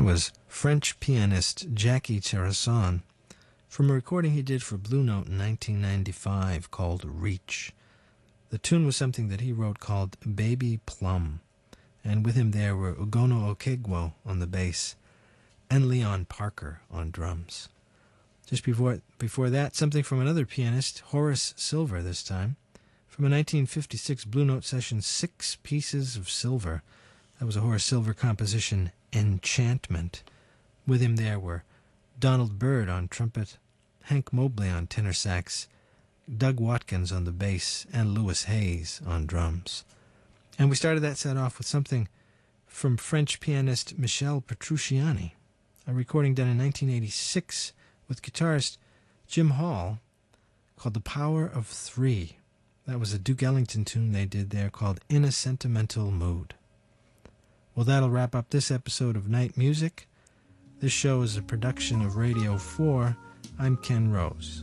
was French pianist Jackie Terrasson from a recording he did for Blue Note in 1995 called Reach. The tune was something that he wrote called Baby Plum, and with him there were Ugono Okegwo on the bass and Leon Parker on drums. Just before that, something from another pianist, Horace Silver this time, from a 1956 Blue Note session, 6 Pieces of Silver. That was a Horace Silver composition, Enchantment. With him there were Donald Byrd on trumpet, Hank Mobley on tenor sax, Doug Watkins on the bass, and Louis Hayes on drums. And we started that set off with something from French pianist Michel Petrucciani, a recording done in 1986 with guitarist Jim Hall called The Power of Three. That was a Duke Ellington tune they did there called In a Sentimental Mood. Well, that'll wrap up this episode of Night Music. This show is a production of Radio 4. I'm Ken Rose.